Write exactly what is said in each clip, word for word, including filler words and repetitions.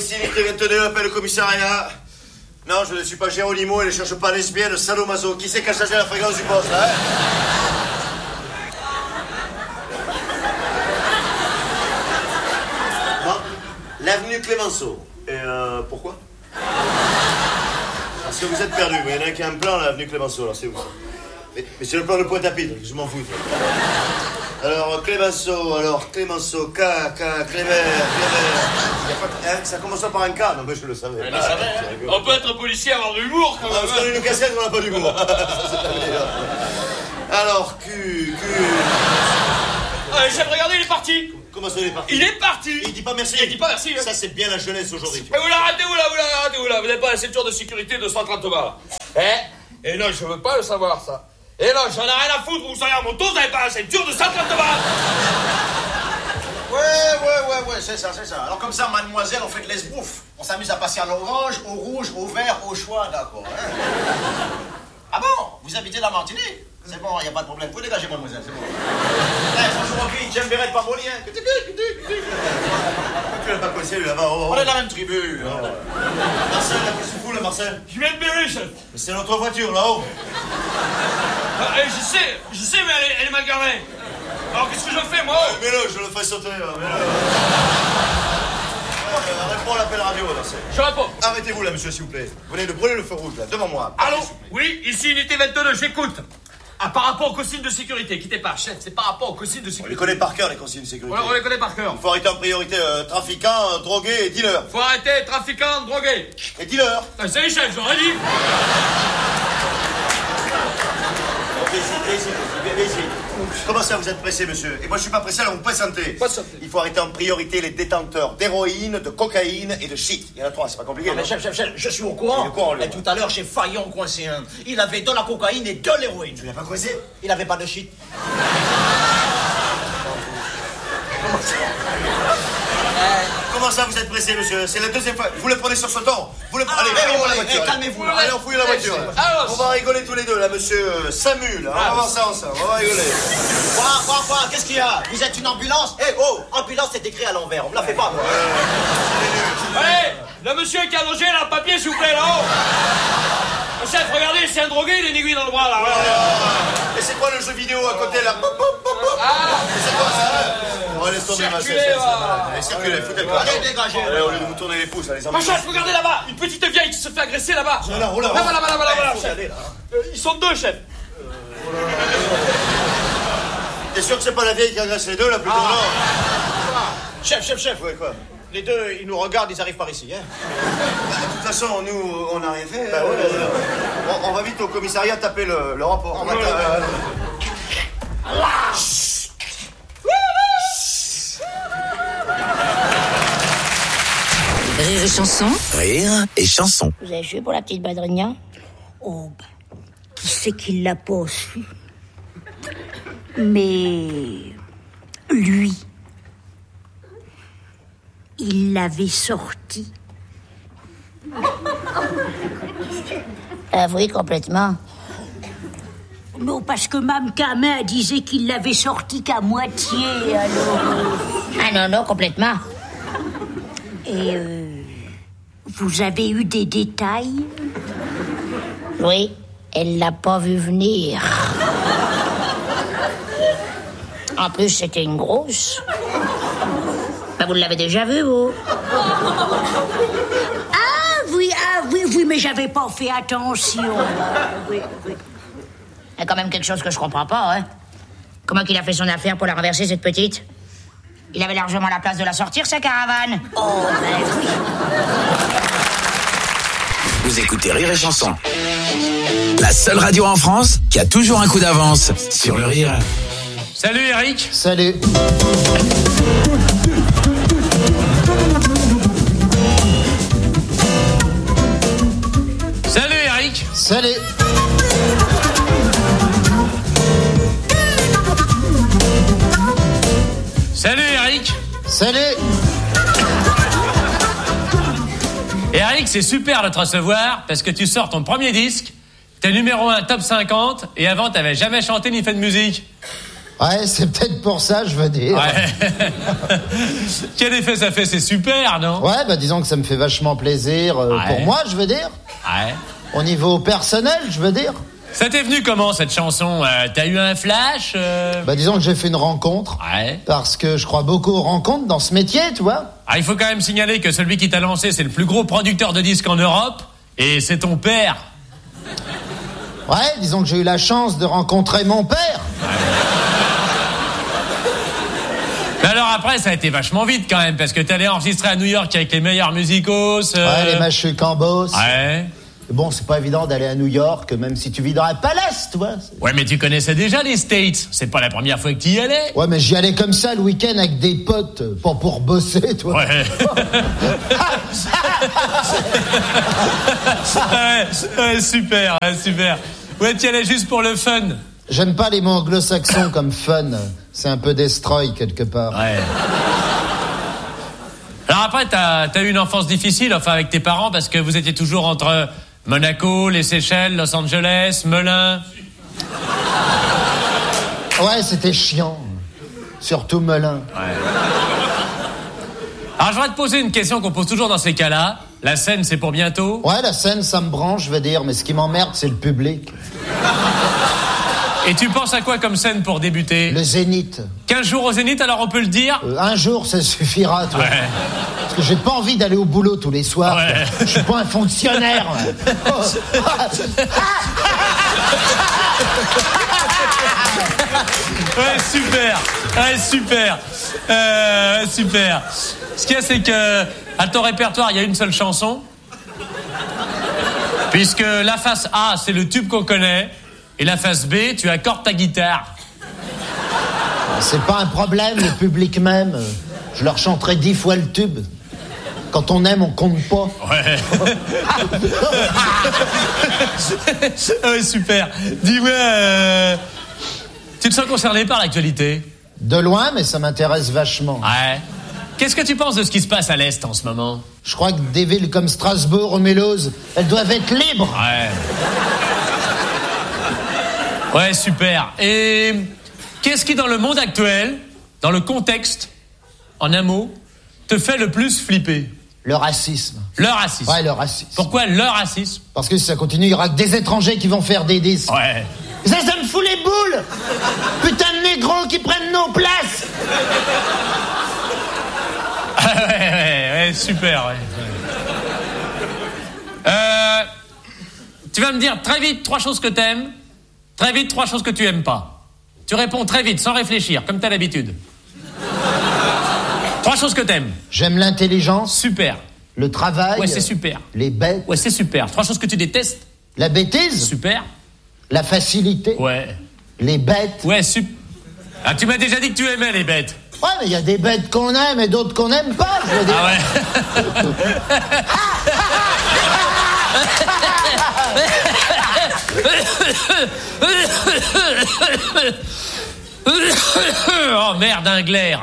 ici, unité vingt-deux, appelle le commissariat. Non, je ne suis pas Géronimo et ne cherche pas lesbienne, sadomaso. Qui c'est qui a changé la fréquence du poste, hein? Bon, l'avenue Clémenceau. Et euh, pourquoi? Parce que vous êtes perdu. Il y en a un qui a un plan, l'avenue Clémenceau, alors c'est où ça? Mais, mais c'est le plan de Pointe-à-Pitre, je m'en fous. Alors, Clémenceau, alors, Clémenceau, K, K, Clémer, Clémer. Hein, ça commence par un K, non, mais je le savais. Ah, ah, on peut être policier et avoir de l'humour, quand même. Ah, parce qu'on a une cassette, on n'a pas d'humour. Alors, Q, Q. Ah, chef, regardez, il est parti. Comment ça, il est parti? Il est parti. Il dit pas merci. Il dit pas merci. Hein. Ça, c'est bien la jeunesse aujourd'hui. Mais vous l'arrêtez, vous là, vous l'arrêtez, vous là. Vous n'avez pas la ceinture de sécurité de cent trente balles. Eh? Et non, je veux pas le savoir, ça. Et non, j'en ai rien à foutre, vous savez, à mon tour, vous n'avez pas la ceinture de cent trente balles. Ouais, ouais, ouais, ouais, c'est ça, c'est ça. Alors comme ça, mademoiselle, on fait de l'esbrouf. On s'amuse à passer à l'orange, au rouge, au vert, au choix, d'accord. Hein? Ah bon? Vous habitez la Martinique? C'est bon, il n'y a pas de problème. Vous pouvez dégager, mademoiselle, c'est bon. Hey, bonjour, ok, j'aime Bérette pas molien. Tu l'as pas connu, lui, là-bas. Oh, oh. On est de la même tribu. Oh, ouais. Marcel, là, qu'est-ce que tu fous, là, Marcel? Je viens de Berry, chef. Mais c'est notre voiture, là-haut. Ah, eh, je sais, je sais, mais elle est, elle est mal garée. Alors qu'est-ce que je fais, moi? Ouais, mais là, je le fais sauter, là. Mais là. Euh, réponds à l'appel radio, Marcel. Je réponds. Arrêtez-vous, là, monsieur, s'il vous plaît. Vous venez de brûler le feu rouge, là, devant moi. Allô? Oui, ici, unité vingt-deux, j'écoute. Ah, par rapport aux consignes de sécurité, quittez pas, chef, c'est par rapport aux consignes de On sécurité. les connaît par cœur, les consignes de sécurité. On, on les connaît par cœur. Il faut arrêter en priorité euh, trafiquants, euh, drogués et dealers. Faut arrêter trafiquants, drogués. Et dealers. Ah, c'est les chefs, j'aurais dit. Comment ça, vous êtes pressé, monsieur? Et moi, je suis pas pressé, alors vous présentez. Pas de santé. Il faut arrêter en priorité les détenteurs d'héroïne, de cocaïne et de shit. Il y en a trois, c'est pas compliqué. Non, mais non chef, chef, chef, je suis au courant. Il est au courant, lui, Et ouais. tout à l'heure, chez Fayon coincé un. Il avait de la cocaïne et de l'héroïne. Tu l'as pas croisé? Il avait pas de shit. Comment ça, vous êtes pressé, monsieur? C'est la deuxième fois. Vous le prenez sur ce ton? Vous le Ah, Allez, eh, fouillez-moi oh, la eh, voiture. eh, calmez-vous, là. Allez, on fouille la voiture. Alors, On va rigoler tous les deux, là, monsieur euh, Samu, là. On va voir ça ensemble. On va rigoler. Quoi, quoi, quoi? Qu'est-ce qu'il y a? Vous êtes une ambulance? Eh, oh, ambulance, c'est écrit à l'envers. On me la fait pas, moi. Allez, le monsieur qui a logé, là, le papier, s'il vous plaît, là-haut. Le chef, regardez, c'est un drogué, il a une aiguille dans le bras, là. Et c'est quoi le jeu vidéo à côté, là? Ah, C'est quoi ça? On va laisser tomber, ma Circulez, c'est- c'est- va. Allez, circulez, foutez le camp. Allez, dégagez. Allez, au lieu de vous tourner les pouces, allez, Ma chef, regardez là-bas, une petite vieille qui se fait agresser là-bas. Oh là, oh là, Là, voilà, voilà, voilà, voilà, Faut y chef. aller, là. Euh, Ils sont deux, chef. T'es sûr que c'est pas la vieille qui agresse les deux, là, plutôt? Non. Chef, chef, chef. Ouais, quoi? Les deux, ils nous regardent, ils arrivent par ici, hein. Bah, de toute façon, nous, on n'a rien fait. Bah, ouais, euh, on, on va vite au commissariat taper le, le rapport. On va taper- euh, Rire et chanson. Rire et chanson. Vous avez joué pour la petite Badrigna? Oh, bah, qui c'est qui l'a pas su? Mais lui, il l'avait sorti. Ah oui, complètement. Non, parce que Mme Camin disait qu'il l'avait sorti qu'à moitié, alors... Ah non, non, complètement. Et euh, vous avez eu des détails? Oui, elle l'a pas vu venir. En plus, c'était une grosse. Ben, vous l'avez déjà vu, vous? Ah oui, ah oui, oui, mais j'avais pas fait attention. Oui, oui. Il y a quand même quelque chose que je comprends pas, hein. Comment qu'il a fait son affaire pour la renverser, cette petite? Il avait largement la place de la sortir, sa caravane. Oh, ben oui. Vous écoutez Rire et chanson. La seule radio en France qui a toujours un coup d'avance sur le rire. Salut, Eric. Salut. Salut, Eric. Salut. Salut, Eric. Salut. Eric, c'est super de te recevoir parce que tu sors ton premier disque, t'es numéro un top cinquante et avant t'avais jamais chanté ni fait de musique. Ouais, c'est peut-être pour ça, je veux dire. Ouais. Quel effet ça fait? C'est super, non? Ouais, bah disons que ça me fait vachement plaisir. Euh, Ouais. Pour moi, je veux dire. Ouais. Au niveau personnel, je veux dire. Ça t'est venu comment, cette chanson? euh, T'as eu un flash euh... Bah disons que j'ai fait une rencontre. Ouais. Parce que je crois beaucoup aux rencontres dans ce métier, tu vois. Ah, il faut quand même signaler que celui qui t'a lancé, c'est le plus gros producteur de disques en Europe. Et c'est ton père. Ouais, disons que j'ai eu la chance de rencontrer mon père. Mais alors après, ça a été vachement vite quand même, parce que t'es allé enregistrer à New York avec les meilleurs musicos. Euh... Ouais, les machus Cambos. Ouais. Bon, c'est pas évident d'aller à New York, même si tu vis dans un palace, tu vois. Ouais, mais tu connaissais déjà les States. C'est pas la première fois que tu y allais. Ouais, mais j'y allais comme ça le week-end avec des potes, pas pour bosser, toi. Ouais. ouais, ouais, super, ouais, super. Ouais, tu y allais juste pour le fun. J'aime pas les mots anglo-saxons comme fun. C'est un peu destroy quelque part. Ouais. Alors après, t'as, t'as eu une enfance difficile, enfin avec tes parents, parce que vous étiez toujours entre Monaco, les Seychelles, Los Angeles, Melun. Ouais, c'était chiant. Surtout Melun. Ouais. Alors je voudrais te poser une question qu'on pose toujours dans ces cas-là. La scène, c'est pour bientôt? Ouais, la scène, ça me branche, je veux dire, mais ce qui m'emmerde, c'est le public. Et tu penses à quoi comme scène pour débuter? Le Zénith. quinze jours au Zénith, alors on peut le dire? Euh, un jour, ça suffira, toi. Ouais. Parce que j'ai pas envie d'aller au boulot tous les soirs. Ouais. Je suis pas un fonctionnaire. Ouais, super. Ouais, super. Euh, super. Ce qu'il y a, c'est que à ton répertoire, il y a une seule chanson. Puisque la face A, c'est le tube qu'on connaît. Et la face B, tu accordes ta guitare. C'est pas un problème, le public même. Je leur chanterai dix fois le tube. Quand on aime, on compte pas. Ouais. Ouais, super. Dis-moi, euh, tu te sens concerné par l'actualité? De loin, mais ça m'intéresse vachement. Ouais. Qu'est-ce que tu penses de ce qui se passe à l'Est en ce moment? Je crois que des villes comme Strasbourg ou Mulhouse, elles doivent être libres. Ouais. Ouais, super. Et qu'est-ce qui, dans le monde actuel, dans le contexte, en un mot, te fait le plus flipper? Le racisme. Le racisme. Ouais, le racisme. Pourquoi le racisme? Parce que si ça continue, il y aura que des étrangers qui vont faire des disques. Ouais. Ça, ça me fout les boules. Putain de négros qui prennent nos places. ouais, ouais, ouais, super, ouais. Euh, tu vas me dire très vite trois choses que t'aimes, très vite trois choses que tu aimes pas. Tu réponds très vite, sans réfléchir, comme t'as l'habitude. Trois choses que t'aimes. J'aime l'intelligence. Super. Le travail. Ouais, c'est super. Les bêtes. Ouais, c'est super. Trois choses que tu détestes. La bêtise. Super. La facilité. Ouais. Les bêtes. Ouais, super. Ah, tu m'as déjà dit que tu aimais les bêtes. Ouais, mais il y a des bêtes qu'on aime et d'autres qu'on n'aime pas, je veux dire. Ah ouais. Oh merde, un glaire.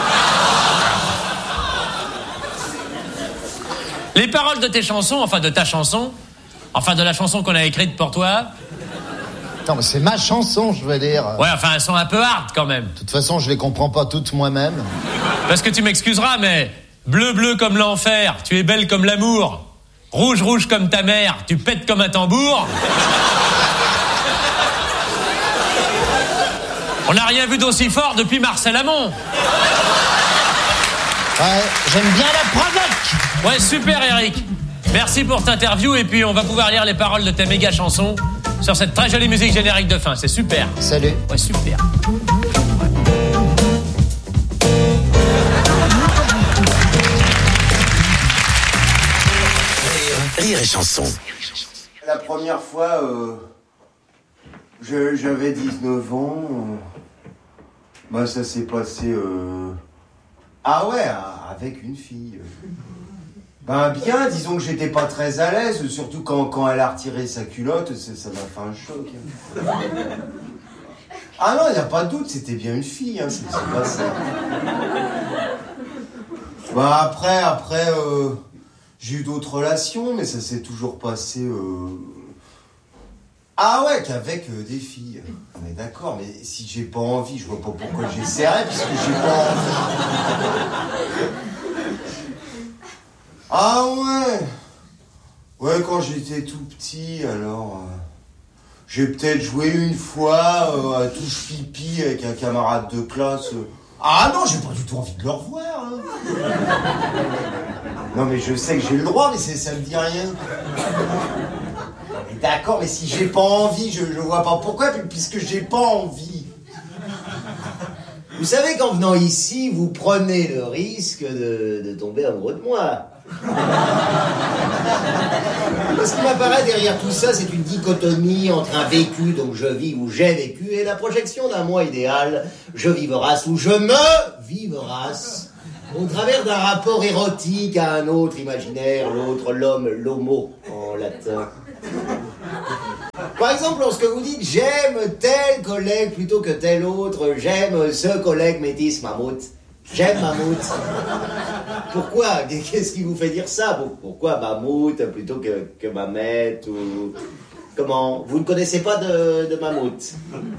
Les paroles de tes chansons, enfin de ta chanson, enfin de la chanson qu'on a écrite pour toi. Non, mais c'est ma chanson, je veux dire. Ouais, enfin elles sont un peu hard quand même. De toute façon, je les comprends pas toutes moi-même. Parce que tu m'excuseras, mais bleu bleu comme l'enfer, tu es belle comme l'amour. Rouge rouge comme ta mère, tu pètes comme un tambour. On n'a rien vu d'aussi fort depuis Marcel Amont. Ouais, j'aime bien la provoque. Ouais, super Eric. Merci pour cette interview et puis on va pouvoir lire les paroles de tes méga chansons sur cette très jolie musique générique de fin. C'est super. Salut. Ouais, super. Rire et chanson. La première fois, euh, je- j'avais dix-neuf ans. euh, bah, ça s'est passé. Euh, ah ouais, avec une fille. euh. Ben bien, disons que j'étais pas très à l'aise, surtout quand, quand elle a retiré sa culotte, ça ça m'a fait un choc. hein. Ah non, il n'y a pas de doute, c'était bien une fille, hein, c'est c'est pas ça. Bah après, après, euh, j'ai eu d'autres relations, mais ça s'est toujours passé... Euh... Ah ouais, qu'avec euh, des filles. Mais d'accord, mais si j'ai pas envie, je vois pas pourquoi j'essaierais, puisque j'ai pas envie. Ah ouais. Ouais, quand j'étais tout petit, alors... Euh, j'ai peut-être joué une fois euh, à touche pipi avec un camarade de classe. Euh. Ah non, j'ai pas du tout envie de le revoir. Hein. Non mais je sais que j'ai le droit, mais c'est, ça me dit rien. Mais d'accord, mais si j'ai pas envie, je, je vois pas pourquoi, puisque j'ai pas envie. Vous savez qu'en venant ici, vous prenez le risque de, de tomber amoureux de moi. Ce qui m'apparaît derrière tout ça, c'est une dichotomie entre un vécu, donc je vis ou j'ai vécu, et la projection d'un moi idéal, je viverasse ou je me viverasse, au travers d'un rapport érotique à un autre imaginaire, l'autre, l'homme, l'homo, en latin. Par exemple, lorsque vous dites « j'aime tel collègue plutôt que tel autre, j'aime ce collègue métis mammouth », j'aime mammouth. Pourquoi? Qu'est-ce qui vous fait dire ça? Pourquoi mammouth plutôt que, que mamette ou... Comment? Vous ne connaissez pas de, de mammouth?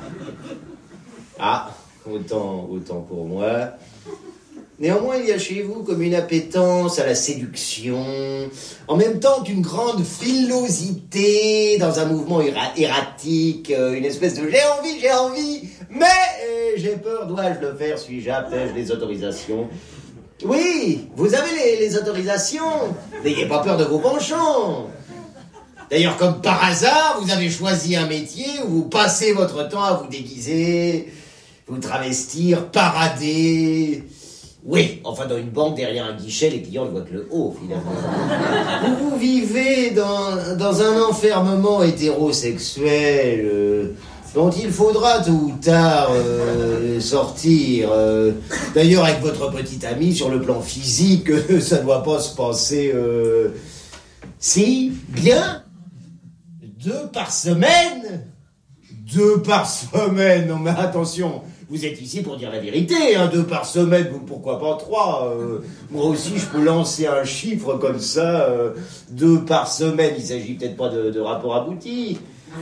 Ah, autant, autant pour moi. Néanmoins, il y a chez vous comme une appétence à la séduction, en même temps qu'une grande frilosité dans un mouvement éra- erratique, une espèce de « j'ai envie, j'ai envie, mais euh, j'ai peur, dois-je le faire, suis-je apte, ai-je les autorisations ?» Oui, vous avez les, les autorisations, n'ayez pas peur de vos penchants. D'ailleurs, comme par hasard, vous avez choisi un métier où vous passez votre temps à vous déguiser, vous travestir, parader... Oui, enfin dans une banque, derrière un guichet, les clients ne voient que le haut, finalement. Vous, vous vivez dans, dans un enfermement hétérosexuel euh, dont il faudra tôt ou tard euh, sortir. Euh, d'ailleurs, avec votre petite amie, sur le plan physique, euh, ça ne doit pas se passer... Euh, si, bien, deux par semaine. Deux par semaine, non mais attention... Vous êtes ici pour dire la vérité, hein, deux par semaine, pourquoi pas trois euh, moi aussi, je peux lancer un chiffre comme ça, euh, deux par semaine, il s'agit peut-être pas de, de rapport abouti.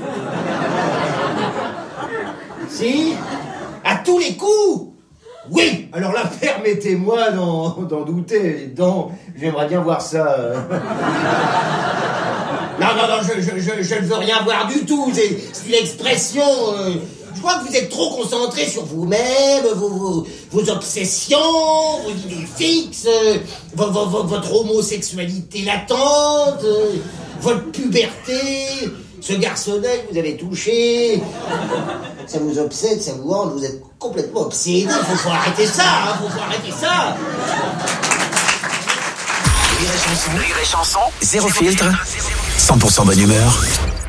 Si? À tous les coups? Oui! Alors là, permettez-moi d'en, d'en douter, d'en, j'aimerais bien voir ça. Euh. Non, non, non, je, je, je, je ne veux rien voir du tout, c'est, c'est une expression... Euh, Je crois que vous êtes trop concentré sur vous-même, vos, vos, vos obsessions, vos idées fixes, vo, vo, vo, votre homosexualité latente, votre puberté, ce garçonnet que vous avez touché. Ça vous obsède, ça vous hante, vous êtes complètement obsédé. Il faut, faut arrêter ça, hein, faut, faut arrêter ça. Rire et chanson, Rire et chanson, zéro filtre, cent pour cent bonne humeur.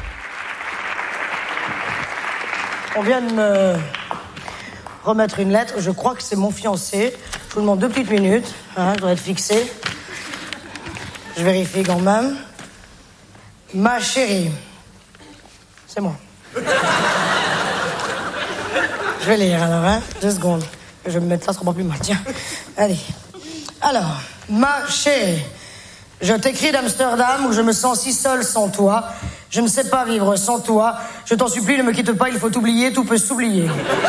On vient de me remettre une lettre. Je crois que c'est mon fiancé. Je vous demande deux petites minutes. Hein, je dois être fixé. Je vérifie quand même. Ma chérie. C'est moi. Je vais lire alors, hein. Deux secondes. Je vais me mettre là, ça sera pas plus mal. Tiens. Allez. Alors, ma chérie. Je t'écris d'Amsterdam où je me sens si seule sans toi. Je ne sais pas vivre sans toi. Je t'en supplie, ne me quitte pas, il faut t'oublier, tout peut s'oublier.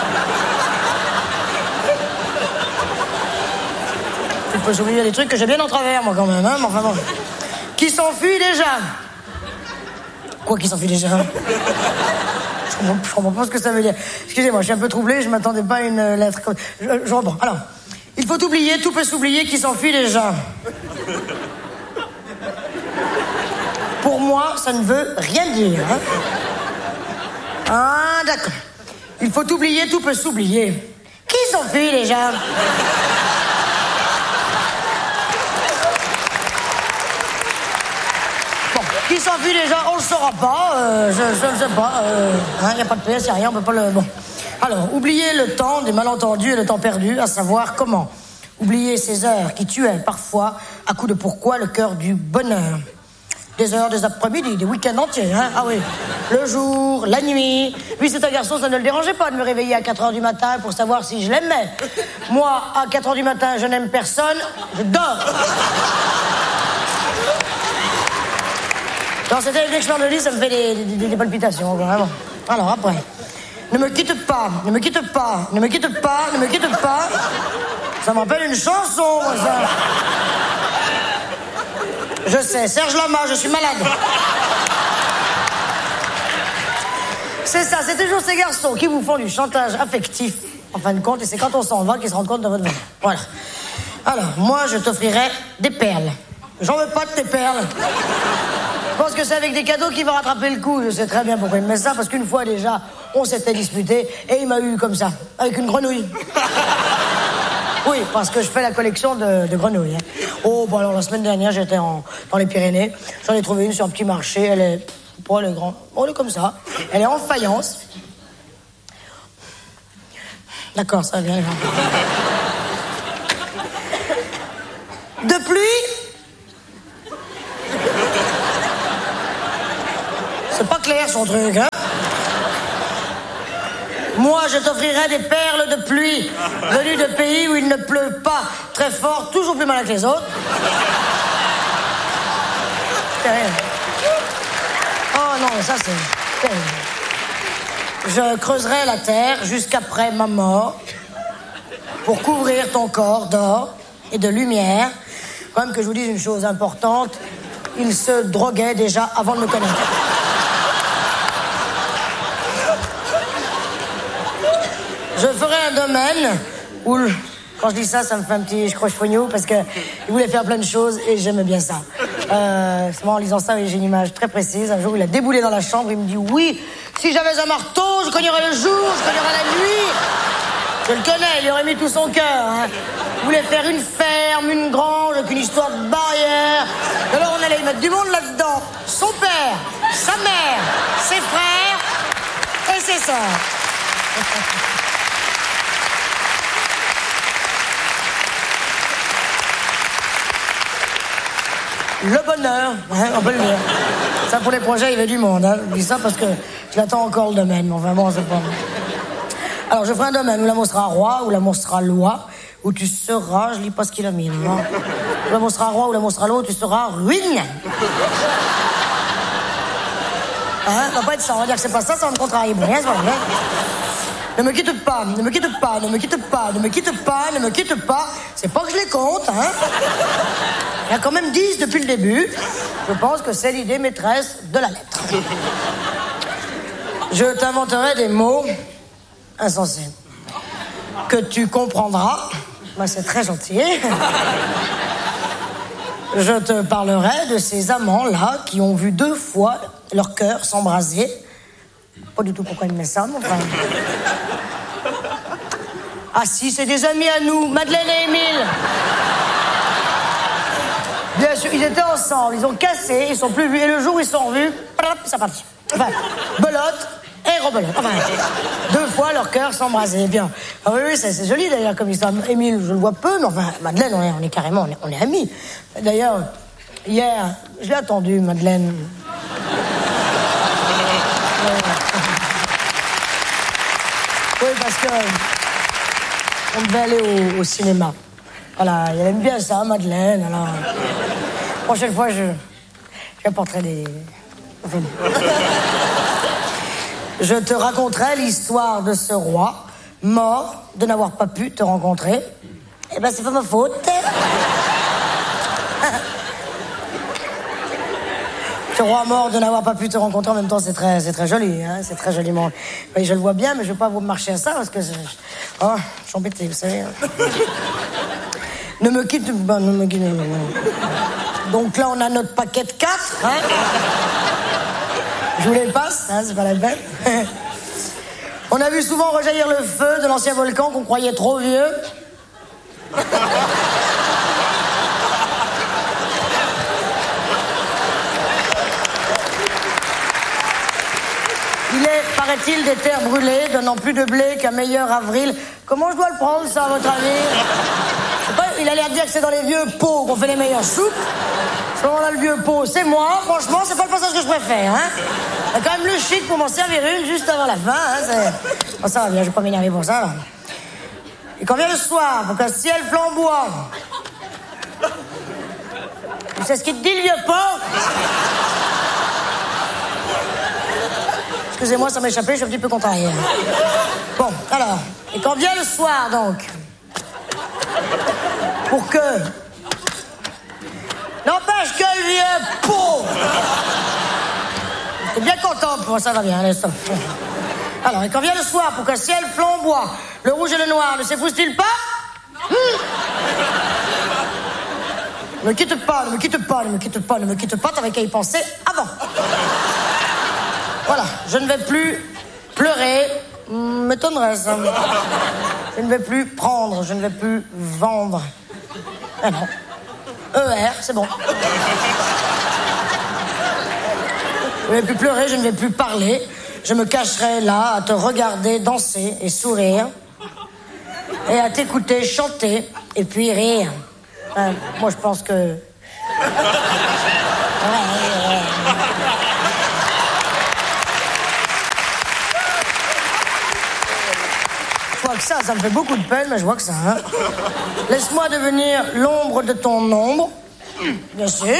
Tout peut s'oublier, des trucs que j'ai bien en travers, moi, quand même, hein, mais enfin bon. Qui s'enfuit déjà? Quoi, qui s'enfuit déjà? Je comprends, je comprends pas ce que ça veut dire. Excusez-moi, je suis un peu troublé, je m'attendais pas à une lettre comme... Je, je reprends. Alors, il faut oublier, tout peut s'oublier, qui s'enfuit déjà. Pour moi, ça ne veut rien dire. Hein. Ah, d'accord. Il faut oublier, tout peut s'oublier. Qui s'enfuit déjà? Bon, qui s'enfuit déjà? On le saura pas. Euh, je ne sais pas. Il euh, n'y hein, a pas de P S, il n'y a rien, on peut pas le... Bon. Alors, oublier le temps des malentendus et le temps perdu, à savoir comment. Oublier ces heures qui tuaient parfois, à coup de pourquoi, le cœur du bonheur. Des heures, des après-midi, des week-ends entiers, hein. Ah oui, le jour, la nuit. Lui, c'est un garçon, ça ne le dérangeait pas de me réveiller à quatre heures du matin pour savoir si je l'aimais. Moi, à quatre heures du matin, je n'aime personne, je dors. Non, c'était dès que je parle de lui, ça me fait des, des, des palpitations, vraiment. Alors, après. Ne me quitte pas, ne me quitte pas, ne me quitte pas, ne me quitte pas. Ça me rappelle une chanson, moi, ça. Je sais, Serge Lama, je suis malade. C'est ça, c'est toujours ces garçons qui vous font du chantage affectif, en fin de compte, et c'est quand on s'en va qu'ils se rendent compte de votre valeur. Voilà. Alors, moi, je t'offrirai des perles. J'en veux pas de tes perles. Je pense que c'est avec des cadeaux qu'il va rattraper le coup. Je sais très bien pourquoi il me met ça, parce qu'une fois déjà, on s'était disputé, et il m'a eu comme ça, avec une grenouille. Oui, parce que je fais la collection de, de grenouilles. Hein. Oh, bon alors, la semaine dernière, j'étais en, dans les Pyrénées. J'en ai trouvé une sur un petit marché. Elle est... Bon, elle est grande. Bon, elle est comme ça. Elle est en faïence. D'accord, ça va bien. De pluie. C'est pas clair, son truc, hein. Moi, je t'offrirai des perles de pluie venues de pays où il ne pleut pas très fort, toujours plus malin que les autres. Terrible. Oh non, ça c'est terrible. Je creuserai la terre jusqu'après ma mort pour couvrir ton corps d'or et de lumière. Quand même que je vous dise une chose importante, il se droguait déjà avant de me connaître. Je ferai un domaine où, quand je dis ça, ça me fait un petit je croche fognou parce qu'il voulait faire plein de choses et j'aimais bien ça. Euh, c'est moi en lisant ça, j'ai une image très précise. Un jour, il a déboulé dans la chambre, il me dit oui, si j'avais un marteau, je cognerais le jour, je cognerais la nuit. Je le connais, il y aurait mis tout son cœur. Hein. Il voulait faire une ferme, une grange, avec une histoire de barrière. Alors on allait y mettre du monde là-dedans. Son père, sa mère, ses frères et ses sœurs. Le bonheur, hein, on peut le dire. Ça, pour les projets, il y avait du monde. Hein. Je dis ça parce que je l'attends encore le domaine. Mais enfin, bon, c'est pas... Alors, je ferai un domaine où l'amour sera roi, où l'amour sera loi, où tu seras... Je lis pas ce qu'il a mis, non. Où l'amour sera roi, où l'amour sera loi, où tu seras ruine. Hein, ça va pas être ça. On va dire que c'est pas ça, ça va me contrarier. Bon, rien, c'est pas vrai. Ne me quitte pas, ne me quitte pas, ne me quitte pas, ne me quitte pas, ne me quitte pas. C'est pas que je les compte, hein. Il y a quand même dix depuis le début. Je pense que c'est l'idée maîtresse de la lettre. Je t'inventerai des mots insensés que tu comprendras. Bah, c'est très gentil. Je te parlerai de ces amants-là qui ont vu deux fois leur cœur s'embraser. Pas du tout pourquoi il me met ça, mais enfin... Ah si, c'est des amis à nous, Madeleine et Émile. Bien sûr, ils étaient ensemble, ils ont cassé, ils sont plus vus, et le jour où ils sont revus, ça partit. Enfin, belote et rebelote. Enfin, deux fois leur cœur s'embrasait. Bien. Ah oui, oui, c'est, c'est joli d'ailleurs comme histoire. Émile, je le vois peu, mais enfin, Madeleine, on est, on est carrément, on est, on est amis. D'ailleurs, hier, je l'ai attendu, Madeleine. Oui, parce que on devait aller au, au cinéma. Voilà, elle aime bien ça, Madeleine. Alors, la prochaine fois, je, je apporterai des... Enfin, je te raconterai l'histoire de ce roi, mort de n'avoir pas pu te rencontrer. Eh ben, c'est pas ma faute. Ce roi mort de n'avoir pas pu te rencontrer en même temps, c'est très, c'est très joli, hein, c'est très joliment. Oui, je le vois bien, mais je ne vais pas vous marcher à ça parce que c'est... Oh, je suis embêté, vous savez. Ne me quitte pas, ne me quitte pas. Donc là, on a notre paquet de quatre, hein. Je vous les passe, hein, c'est pas la peine. On a vu souvent rejaillir le feu de l'ancien volcan qu'on croyait trop vieux. Il est, paraît-il, des terres brûlées, donnant plus de blé qu'un meilleur avril. Comment je dois le prendre, ça, à votre avis? Je sais pas, il a l'air de dire que c'est dans les vieux pots qu'on fait les meilleures soupes. Ce moment-là, le vieux pot, c'est moi. Franchement, c'est pas le passage que je préfère, hein. Il y a quand même le chic pour m'en servir une juste avant la fin, hein. C'est... Bon, ça va bien, je vais pas m'énerver pour ça, là. Et quand vient le soir, pour qu'un ciel flamboie... Tu sais ce qu'il te dit, le vieux pot? Excusez-moi, ça m'a échappé, je suis un petit peu contrarié. Bon, alors, et quand vient le soir, donc, pour que... N'empêche qu'elle vient pour... T'es bien content, pour ça va bien, allez, stop. Alors, et quand vient le soir, pour qu'un ciel flamboie, le rouge et le noir ne s'épousent-ils pas? Hum. Ne me quitte pas, ne me quitte pas, ne me quitte pas, ne me quitte pas, t'avais qu'à y penser avant. Voilà, je ne vais plus pleurer, m'étonnerait ça. Je ne vais plus prendre, je ne vais plus vendre. Ah non. E R, c'est bon. Je ne vais plus pleurer, je ne vais plus parler. Je me cacherai là à te regarder danser et sourire. Et à t'écouter chanter et puis rire. Euh, moi, je pense que... Ouais, ouais. Je vois que ça, ça me fait beaucoup de peine, mais je vois que ça. Hein. Laisse-moi devenir l'ombre de ton ombre, bien sûr.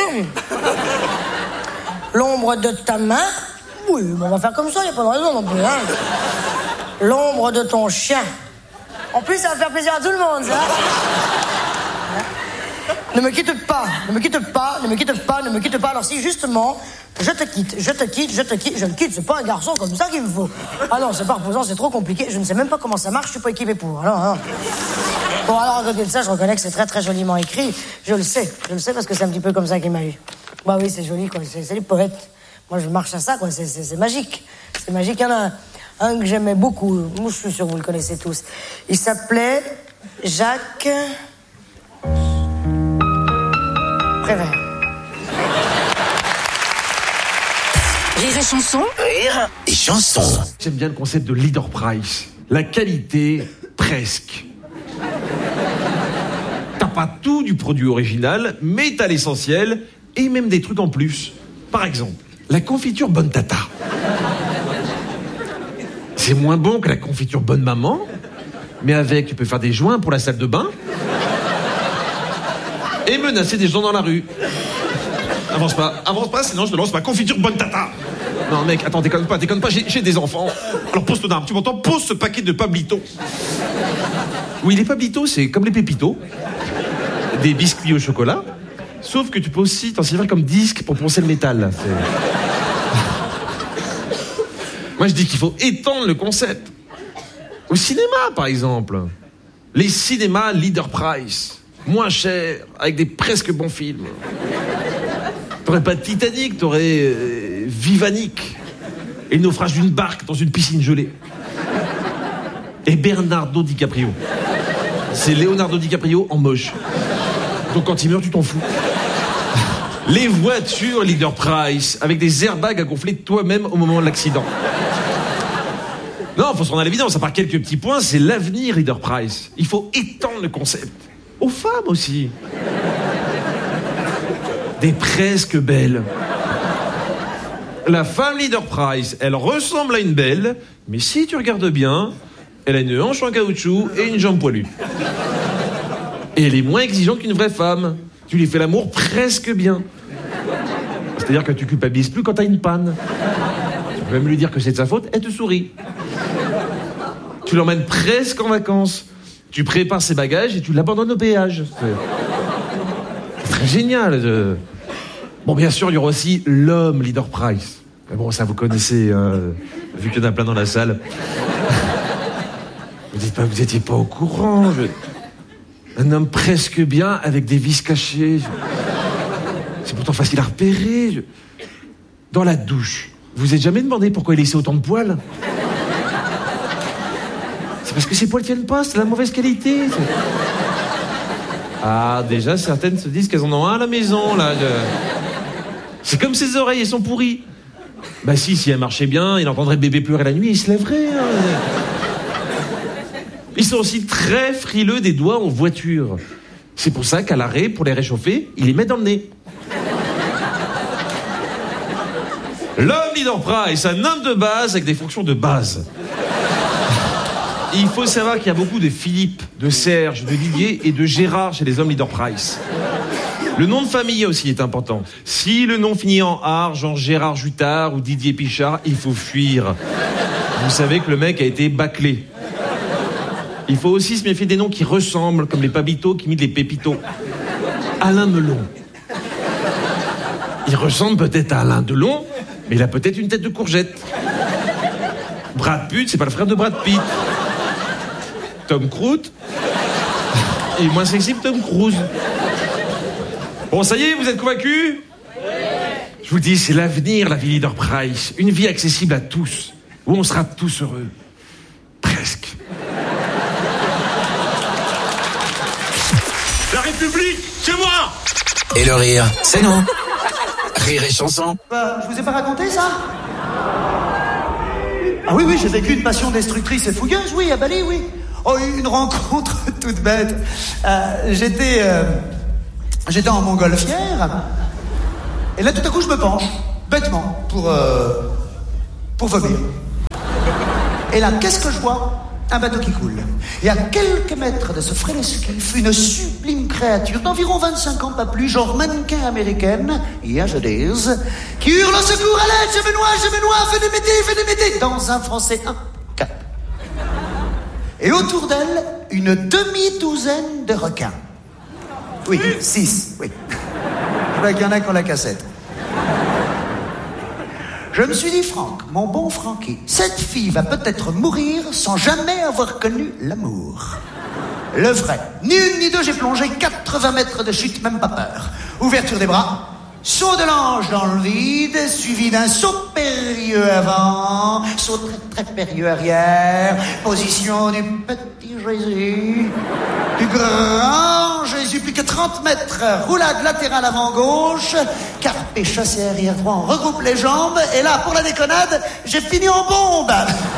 L'ombre de ta main. Oui, on va faire comme ça, il n'y a pas de raison non plus. Hein. L'ombre de ton chien. En plus, ça va faire plaisir à tout le monde, ça. Ne me quitte pas, ne me quitte pas, ne me quitte pas, ne me quitte pas. Alors si justement, je te quitte, je te quitte, je te quitte, je le quitte, c'est pas un garçon comme ça qu'il me faut. Ah non, c'est pas reposant, c'est trop compliqué, je ne sais même pas comment ça marche, je suis pas équipé pour. Alors, alors. Bon, alors à côté de ça, je reconnais que c'est très très joliment écrit. Je le sais, je le sais parce que c'est un petit peu comme ça qu'il m'a eu. Bah oui, c'est joli, quoi, c'est, c'est les poètes. Moi, je marche à ça, quoi, c'est, c'est, c'est magique. C'est magique, il y en a un, un que j'aimais beaucoup, moi je suis sûr que vous le connaissez tous. Il s'appelait Jacques... Prévert. Rire et chanson. Rire et chanson. J'aime bien le concept de leader price. La qualité, presque. T'as pas tout du produit original, mais t'as l'essentiel et même des trucs en plus. Par exemple, la confiture Bonne Tata. C'est moins bon que la confiture Bonne Maman, mais avec, tu peux faire des joints pour la salle de bain et menacer des gens dans la rue. Avance pas, avance pas, sinon je te lance ma confiture Bonne Tata. Non mec, attends, déconne pas, déconne pas, j'ai, j'ai des enfants. Alors pose ton arme, tu m'entends? Pose ce paquet de Pablito. Oui, les Pablito, c'est comme les Pépitos. Des biscuits au chocolat. Sauf que tu peux aussi t'en servir comme disque pour poncer le métal. C'est... Moi je dis qu'il faut étendre le concept. Au cinéma, par exemple. Les cinémas leader price. Moins cher, avec des presque bons films. T'aurais pas de Titanic, t'aurais euh, Vivanic. Et le naufrage d'une barque dans une piscine gelée. Et Bernardo DiCaprio. C'est Leonardo DiCaprio en moche. Donc quand il meurt, tu t'en fous. Les voitures leader price, avec des airbags à gonfler toi-même au moment de l'accident. Non, faut se rendre à l'évidence, à part quelques petits points, c'est l'avenir leader price. Il faut étendre le concept. Aux femmes aussi. Des presque belles. La femme leader price, elle ressemble à une belle, mais si tu regardes bien, elle a une hanche en caoutchouc et une jambe poilue. Et elle est moins exigeante qu'une vraie femme. Tu lui fais l'amour presque bien. C'est-à-dire que tu culpabilises plus quand t'as une panne. Tu peux même lui dire que c'est de sa faute, elle te sourit. Tu l'emmènes presque en vacances. Tu prépares ses bagages et tu l'abandonnes au péage. C'est, c'est très génial. Je... Bon, bien sûr, il y aura aussi l'homme leader price. Mais bon, ça vous connaissez, hein, vu qu'il y en a plein dans la salle. Vous dites pas, vous étiez pas au courant. Je... Un homme presque bien avec des vis cachées. Je... C'est pourtant facile à repérer. Je... Dans la douche, vous vous êtes jamais demandé pourquoi il laissait autant de poils? C'est parce que ces poils tiennent pas, c'est de la mauvaise qualité. C'est... Ah, déjà, certaines se disent qu'elles en ont un à la maison, là. Je... C'est comme ses oreilles, elles sont pourries. Bah si, si elles marchaient bien, il entendrait bébé pleurer la nuit, il se lèverait. Hein. Ils sont aussi très frileux des doigts en voiture. C'est pour ça qu'à l'arrêt, pour les réchauffer, ils les mettent dans le nez. L'homme leader price, un homme de base avec des fonctions de base. Il faut savoir qu'il y a beaucoup de Philippe, de Serge, de Didier et de Gérard chez les hommes leader price. Le nom de famille aussi est important. Si le nom finit en art, genre Gérard Jutard ou Didier Pichard, il faut fuir. Vous savez que le mec a été bâclé. Il faut aussi se méfier des noms qui ressemblent, comme les Pabitos qui imitent les Pépitos. Alain Melon. Il ressemble peut-être à Alain Delon, mais il a peut-être une tête de courgette. Brad Pitt, c'est pas le frère de Brad Pitt. Tom Cruise est moins sexy que Tom Cruise. Bon, ça y est, vous êtes convaincus ? Je vous dis, c'est l'avenir, la vie Leader Price. Une vie accessible à tous, où on sera tous heureux. Presque. La République, c'est moi! Et le rire, c'est nous. Rire et chanson. Bah, je vous ai pas raconté ça? Ah oui, oui, j'ai vécu une passion destructrice et fougueuse, oui, à Bali, oui. Oh, une rencontre toute bête. Euh, j'étais... Euh, j'étais en montgolfière. Et là, tout à coup, je me penche, bêtement, pour... Euh, pour vomir. Et là, qu'est-ce que je vois? Un bateau qui coule. Et à quelques mètres de ce frêle esquif, une sublime créature d'environ vingt-cinq ans, pas plus, genre mannequin américaine, yes it is, qui hurle au secours, à l'aide, je me noie, je me noie, venez m'aider, venez m'aider, dans un français impeccable. Et autour d'elle, une demi-douzaine de requins. Oui, six, oui. Je vois qu'il y en a qui ont la cassette. Je me suis dit, Franck, mon bon Francky, cette fille va peut-être mourir sans jamais avoir connu l'amour. Le vrai. Ni une ni deux, j'ai plongé quatre-vingts mètres de chute, même pas peur. Ouverture des bras, saut de l'ange dans le vide, suivi d'un saut périlleux avant, saut très très périlleux arrière, position du petit Jésus, du grand Jésus, plus que trente mètres, roulade latérale avant gauche, carpé chassé arrière droit, on regroupe les jambes, et là, pour la déconnade, j'ai fini en bombe.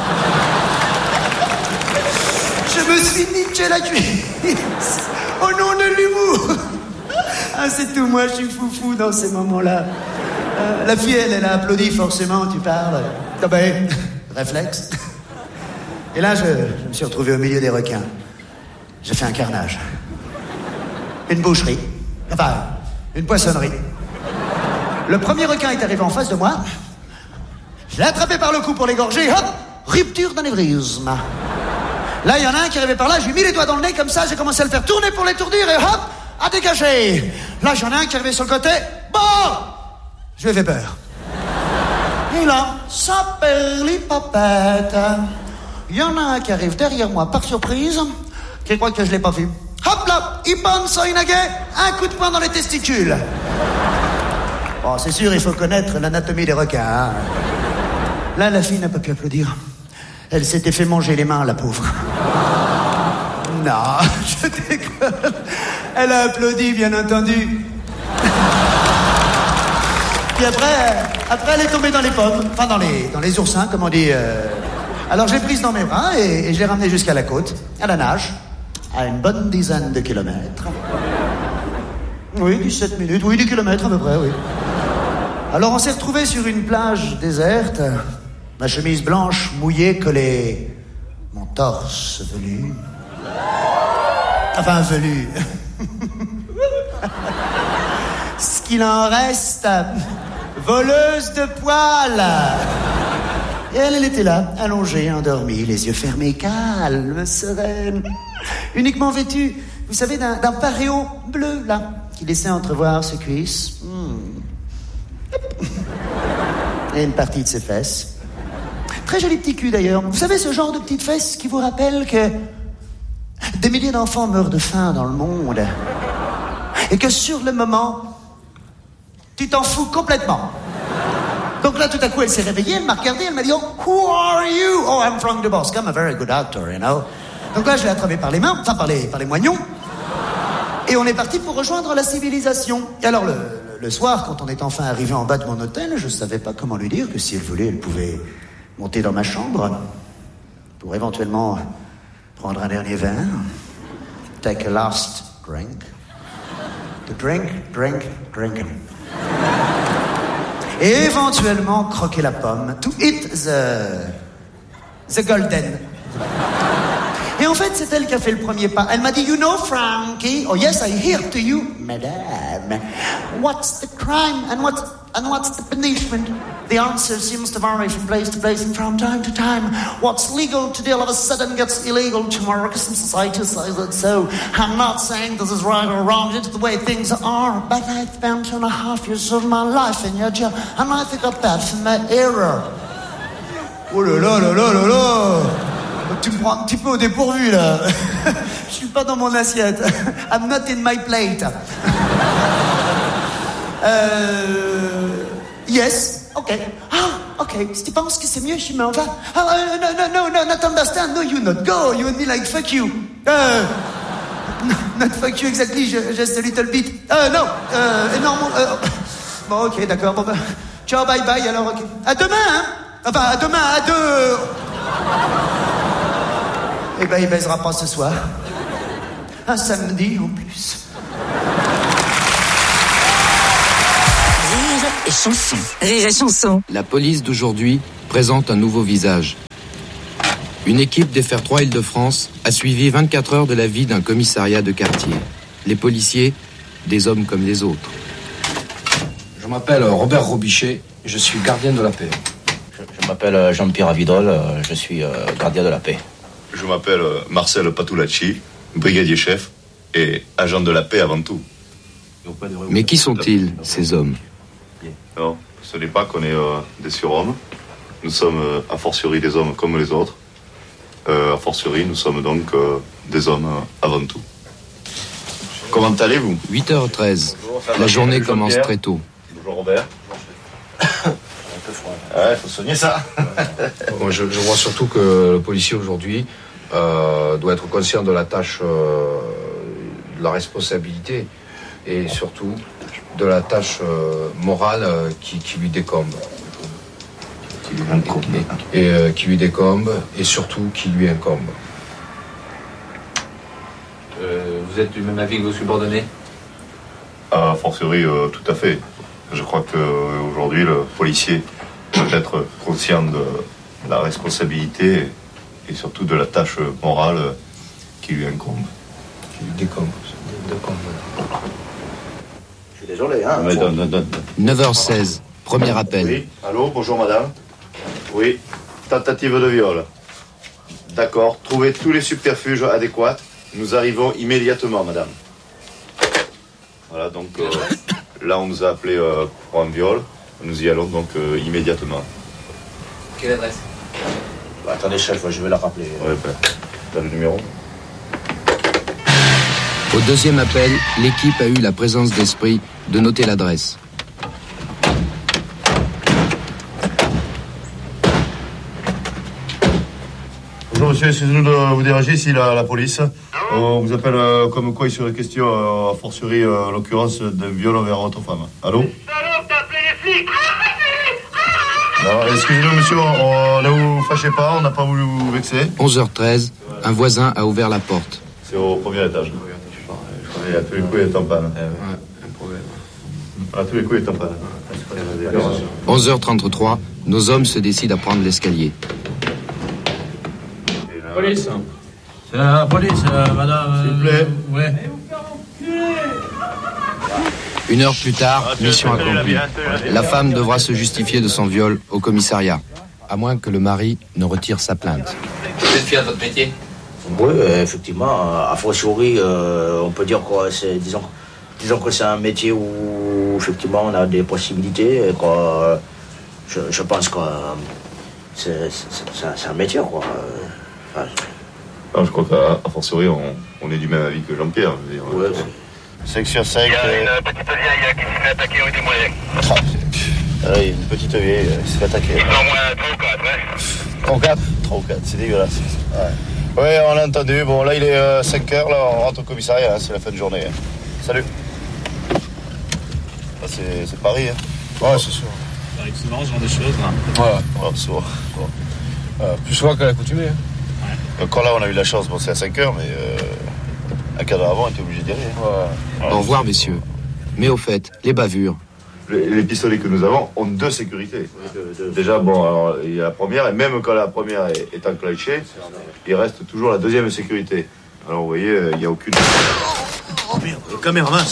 Je me suis niqué la cuisse, au nom de l'humour. Ah, c'est tout, moi, je suis foufou dans ces moments-là. Euh, la fille, elle, elle a applaudi, forcément, tu parles. Ah ben, réflexe. Et là, je, je me suis retrouvé au milieu des requins. J'ai fait un carnage. Une boucherie. Enfin, une poissonnerie. Le premier requin est arrivé en face de moi. Je l'ai attrapé par le cou pour l'égorger. Hop, rupture d'anévrisme. Là, il y en a un qui est arrivé par là. Je lui ai mis les doigts dans le nez, comme ça, j'ai commencé à le faire tourner pour l'étourdir et hop, à dégager. Là, j'en ai un qui est arrivé sur le côté. Bon, je lui ai fait peur. Et là, ça perlipapette. Il y en a un qui arrive derrière moi par surprise, qui croit que je l'ai pas vu. Hop là, Ippon Soinage, un coup de poing dans les testicules. Bon, c'est sûr, il faut connaître l'anatomie des requins. Hein. Là, la fille n'a pas pu applaudir. Elle s'était fait manger les mains, la pauvre. Non, je déconne. Elle a applaudi, bien entendu. Puis après, après, elle est tombée dans les pommes, enfin dans les, dans les oursins, comme on dit. Euh... Alors je l'ai prise dans mes bras et, et je l'ai ramenée jusqu'à la côte, à la nage, à une bonne dizaine de kilomètres. Oui, dix-sept minutes, oui, dix kilomètres à peu près, oui. Alors on s'est retrouvés sur une plage déserte, ma chemise blanche mouillée collée, mon torse velu. Enfin, velu. Ce qu'il en reste, voleuse de poils. Et elle, elle était là, allongée, endormie, les yeux fermés, calme, sereine. Uniquement vêtue, vous savez, d'un, d'un paréo bleu, là, qui laissait entrevoir ses cuisses. Hmm. Et une partie de ses fesses. Très joli petit cul, d'ailleurs. Vous savez, ce genre de petites fesses qui vous rappellent que des milliers d'enfants meurent de faim dans le monde. Et que sur le moment, tu t'en fous complètement. Donc là, tout à coup, elle s'est réveillée, elle m'a regardé, elle m'a dit, oh, who are you? Oh, I'm Frank Dubosc, I'm a very good actor, you know. Donc là, je l'ai attrapé par les mains, enfin par les, par les moignons. Et on est parti pour rejoindre la civilisation. Et alors, le, le soir, quand on est enfin arrivé en bas de mon hôtel, je savais pas comment lui dire que si elle voulait, elle pouvait monter dans ma chambre pour éventuellement prendre un dernier verre. Take a last drink. To drink, drink, drinking. Et éventuellement croquer la pomme. To eat the... the golden. Et en fait, c'est elle qui a fait le premier pas. Elle m'a dit, you know, Frankie, oh yes, I hear to you, madame. What's the crime and what's, and what's the punishment? The answer seems to vary from place to place and from time to time. What's legal today all of a sudden gets illegal tomorrow because some society says it so. I'm not saying this is right or wrong, it's the way things are, but I spent two and a half years of my life in your jail and I think I'm bad for my error. Oh là là là là là là! Tu me prends un petit peu au dépourvu là. Je suis pas dans mon assiette. I'm not in my plate. euh... Yes, ok. Ah, ok. Si tu penses que c'est mieux, je m'en vais. Ah, uh, no, no, no, no, not understand. No, you not go. You would be like, fuck you. Uh, not fuck you exactly, just a little bit. Uh, no, uh, énorme. Uh, bon, ok, d'accord. Bon, ben, ciao, bye bye, alors, ok. À demain, hein. Enfin, à demain, à deux. Eh ben, il baisera pas ce soir. Un samedi, en plus. Rire et chanson. Rire et chanson. La police d'aujourd'hui présente un nouveau visage. Une équipe des F R trois Île-de-France a suivi vingt-quatre heures de la vie d'un commissariat de quartier. Les policiers, des hommes comme les autres. Je m'appelle Robert Robichet, je suis gardien de la paix. Je, je m'appelle Jean-Pierre Avidol, je suis euh, gardien de la paix. Je m'appelle Marcel Patulacci, brigadier chef et agent de la paix avant tout. Mais qui sont-ils, ces hommes? Non, ce n'est pas qu'on est euh, des surhommes. Nous sommes euh, a fortiori des hommes comme les autres. Euh, a fortiori, nous sommes donc euh, des hommes euh, avant tout. Comment allez-vous? huit heures treize. La journée commence très tôt. Bonjour Robert. Ouais, faut soigner ça. Moi, je, je vois surtout que le policier aujourd'hui euh, doit être conscient de la tâche, euh, de la responsabilité et surtout de la tâche euh, morale euh, qui, qui lui décombe. Qui lui incombe. Et, et euh, qui lui décombe et surtout qui lui incombe. Euh, vous êtes du même avis que vos subordonnés? A fortiori, euh, tout à fait. Je crois qu'aujourd'hui, euh, le policier doit être conscient de la responsabilité et surtout de la tâche morale qui lui incombe. Qui lui décombe. Je suis désolé, hein. Ouais, donne, donne, donne. neuf heures seize, premier appel. Oui, allô, bonjour madame. Oui, tentative de viol. D'accord, trouvez tous les subterfuges adéquats. Nous arrivons immédiatement, madame. Voilà, donc euh, là on nous a appelé euh, pour un viol. Nous y allons donc euh, immédiatement. Quelle adresse? Bah, attendez, chef, je vais la rappeler. Ouais, ben, t'as le numéro? Au deuxième appel, l'équipe a eu la présence d'esprit de noter l'adresse. Bonjour monsieur, excusez-nous de vous déranger, ici la, la police. Euh, on vous appelle euh, comme quoi il serait question, euh, a fortiori, euh, l'occurrence d'un viol envers votre femme. Allô? Alors, t'as appelé les flics? Non, excusez-nous monsieur, on, ne vous fâchez pas, on n'a pas voulu vous vexer. onze heures treize, un voisin a ouvert la porte. C'est au premier étage. Et à tous les coups, il est en panne. À tous les coups, il est en panne. onze heures trente-trois, nos hommes se décident à prendre l'escalier. Police. C'est la police, euh, madame. S'il vous plaît. Euh, ouais. Une heure plus tard, mission accomplie. La femme devra se justifier de son viol au commissariat, à moins que le mari ne retire sa plainte. Vous êtes fier de votre métier? Oui, effectivement, a fortiori, euh, on peut dire que c'est, disons, disons que c'est un métier où effectivement on a des possibilités et que je, je pense que c'est, c'est, c'est un métier, quoi. Enfin, non, je crois qu'à fortiori, on, on est du même avis que Jean-Pierre. Je veux dire. Ouais, section cinq. Il y a une petite vieille qui s'est fait attaquer rue des Moyens. Ah, une petite vieille qui s'est fait attaquer. Ils sont au moins trois ou quatre, hein. trois ou quatre trois ou quatre, c'est dégueulasse. Ouais. Ouais, on l'a entendu. Bon, là, il est euh, cinq heures, là, on rentre au commissariat, hein, c'est la fin de journée. Hein. Salut. Là, c'est, c'est Paris, hein. Ouais, c'est sûr. C'est marrant, ce genre de choses, là. Voilà, ouais, c'est souvent. Ouais. Euh, plus souvent qu'à l'accoutumée. Hein. Ouais. Encore là, on a eu la chance, bon, c'est à cinq heures, mais euh, un quart d'heure avant, on était obligé d'y aller. Hein. Ouais. Au revoir, messieurs. Mais au fait, les bavures, Les, les pistolets que nous avons ont deux sécurités. Déjà, bon, alors, il y a la première, et même quand la première est, est enclenchée, il reste toujours la deuxième sécurité. Alors, vous voyez, il n'y a aucune... Oh merde, le caméraman.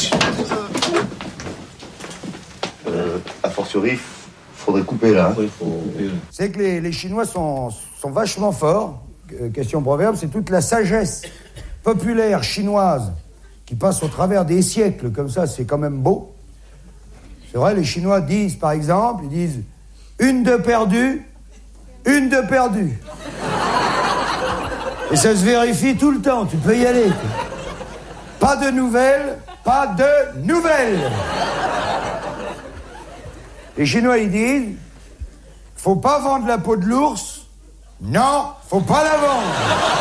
Euh, a fortiori, faudrait couper là. Hein. C'est que les, les Chinois sont, sont vachement forts. Euh, question proverbe, c'est toute la sagesse populaire chinoise qui passe au travers des siècles, comme ça, c'est quand même beau. C'est vrai, les Chinois disent, par exemple, ils disent une de perdue, une de perdue. Et ça se vérifie tout le temps, tu peux y aller. Pas de nouvelles, pas de nouvelles. Les Chinois, ils disent, faut pas vendre la peau de l'ours, non, faut pas la vendre.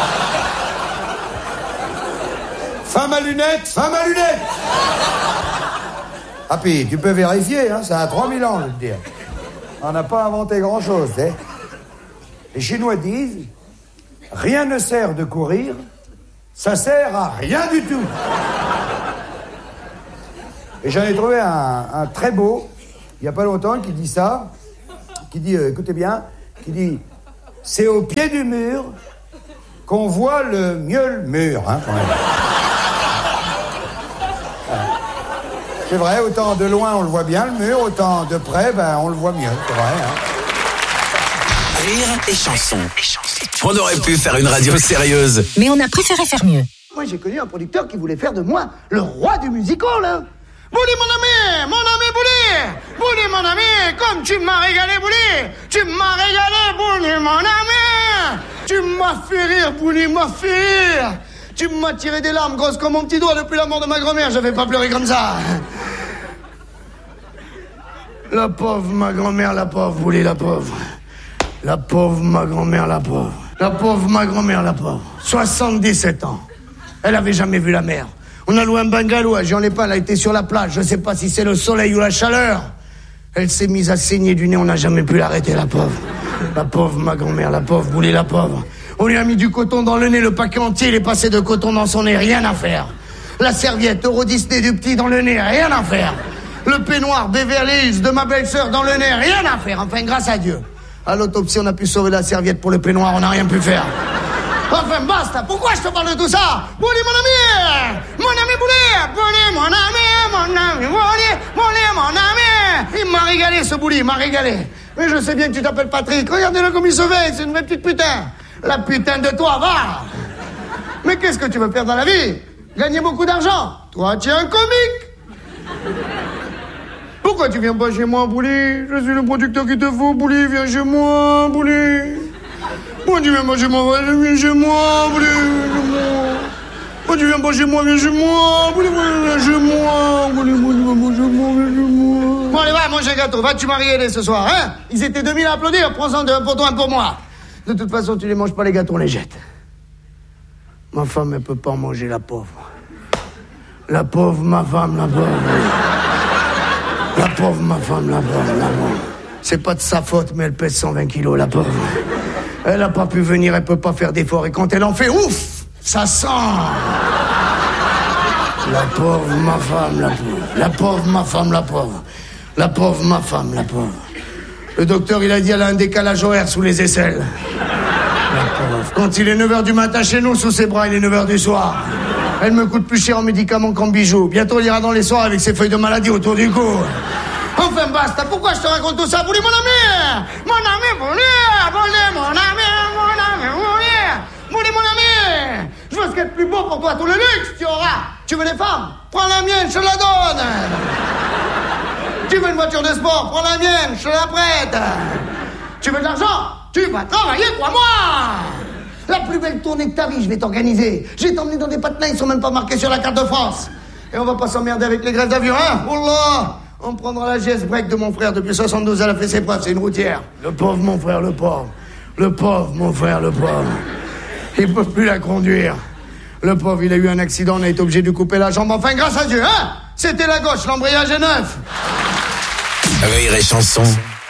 Femme à lunettes, femme à lunettes. Ah puis, tu peux vérifier, hein, ça a trois mille ans, je veux te dire. On n'a pas inventé grand-chose, hein. Les Chinois disent, rien ne sert de courir, ça sert à rien du tout. Et j'en ai trouvé un, un très beau, il n'y a pas longtemps, qui dit ça, qui dit, euh, écoutez bien, qui dit, c'est au pied du mur qu'on voit le mieux le mur, hein, quand même. C'est vrai, autant de loin on le voit bien le mur, autant de près, ben on le voit mieux, c'est vrai. Hein. Rire et chanson. On aurait pu faire une radio sérieuse. Mais on a préféré faire mieux. Moi j'ai connu un producteur qui voulait faire de moi le roi du musical, hein. Bouli mon ami, mon ami Bouli, Bouli mon ami, comme tu m'as régalé Bouli, tu m'as régalé Bouli mon ami, tu m'as fait rire Bouli, m'as fait rire. Tu m'as tiré des larmes grosses comme mon petit doigt depuis la mort de ma grand-mère. Je vais pas pleurer comme ça. La pauvre, ma grand-mère, la pauvre, Bouli, la pauvre. La pauvre, ma grand-mère, la pauvre. La pauvre, ma grand-mère, la pauvre. soixante-dix-sept ans. Elle avait jamais vu la mer. On a loué un bungalow à Jean-Lépin, elle a été sur la plage. Je sais pas si c'est le soleil ou la chaleur. Elle s'est mise à saigner du nez, on n'a jamais pu l'arrêter, la pauvre. La pauvre, ma grand-mère, la pauvre, Bouli, la pauvre. On lui a mis du coton dans le nez, le paquet entier, il est passé de coton dans son nez, rien à faire. La serviette Euro Disney du petit dans le nez, rien à faire. Le peignoir Beverly Hills de ma belle-sœur dans le nez, rien à faire. Enfin, grâce à Dieu. À l'autopsie, on a pu sauver la serviette pour le peignoir, on n'a rien pu faire. Enfin, basta, pourquoi je te parle de tout ça? Bouli, mon ami! Mon ami Bouli! Bouli, mon ami! Mon ami Bouli! Bouli, mon ami! Il m'a régalé, ce Bouli, il m'a régalé. Mais je sais bien que tu t'appelles Patrick. Regardez-le comme il se fait, c'est une vraie petite putain. La putain de toi, va! Mais qu'est-ce que tu veux faire dans la vie? Gagner beaucoup d'argent? Toi, tu es un comique! Pourquoi tu viens pas chez moi, Bouli? Je suis le producteur qu'il te faut, Bouli, viens chez moi, Bouli! Pourquoi tu viens pas chez moi? Viens chez moi, Bouli, viens chez moi! Pourquoi tu viens pas chez moi? Viens chez moi, Bouli, viens chez moi! Bouli, viens chez moi, viens chez moi! Bon, allez, va, mange un gâteau, va, tu m'as régalé ce soir, hein? Ils étaient deux mille à applaudir, prends-en deux pour toi, un pour moi! De toute façon, tu les manges pas, les gâteaux, on les jette. Ma femme, elle peut pas en manger, la pauvre. La pauvre, ma femme, la pauvre. La pauvre, ma femme, la pauvre, la pauvre. C'est pas de sa faute, mais elle pèse cent vingt kilos, la pauvre. Elle a pas pu venir, elle peut pas faire d'efforts. Et quand elle en fait, ouf, ça sent. La pauvre, ma femme, la pauvre. La pauvre, ma femme, la pauvre. La pauvre, ma femme, la pauvre. Le docteur, il a dit, elle a un décalage horaire sous les aisselles. La pauvre. Quand il est neuf heures du matin chez nous, sous ses bras, il est neuf heures du soir. Elle me coûte plus cher en médicaments qu'en bijoux. Bientôt, il ira dans les soirs avec ses feuilles de maladie autour du cou. Enfin, basta. Pourquoi je te raconte tout ça? Bouli, mon ami! Mon ami, Bouli! Bouli, mon ami! Mon ami, Bouli! Bouli, mon ami! Je veux ce qu'il y a de plus beau pour toi, tout le luxe tu auras. Tu veux des femmes? Prends la mienne, je te la donne. Tu veux une voiture de sport? Prends la mienne, je te la prête. Tu veux de l'argent? Tu vas travailler, crois-moi. La plus belle tournée de ta vie, je vais t'organiser. Je vais t'emmener dans des patelins, ils sont même pas marqués sur la carte de France. Et on va pas s'emmerder avec les grèves d'avion, hein? Oh là! On prendra la G S break de mon frère. Depuis soixante-douze, elle a fait ses preuves, c'est une routière. Le pauvre, mon frère, le pauvre. Le pauvre, mon frère, le pauvre. Il peut plus la conduire. Le pauvre, il a eu un accident, on a été obligé de lui couper la jambe. Enfin, grâce à Dieu, hein? C'était la gauche, l'embrayage est neuf. Rire et chanson.